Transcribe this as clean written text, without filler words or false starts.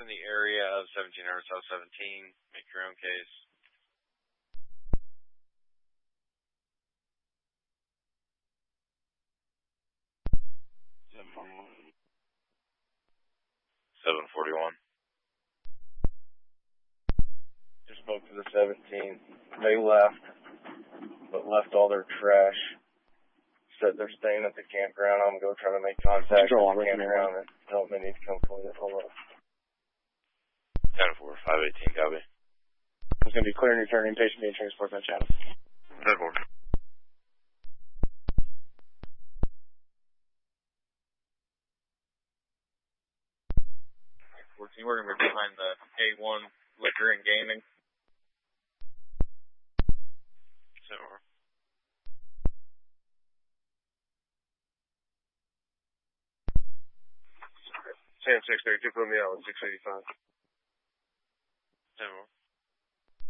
in the area of 1700 South 17. Make your own case. $741. Just spoke to the 17. They left, but left all their trash. Said they're staying at the campground. I'm going to go try to make contact with the campground and tell them they need to come clean it. Hold on. 10-4, 518, copy. It's going to be clear and returning, patient being transported by Chatham. 10-4. 14, we're going to be behind the A1 Liquor and Gaming. 10-4. 10-632, put me out with 685. 10-4.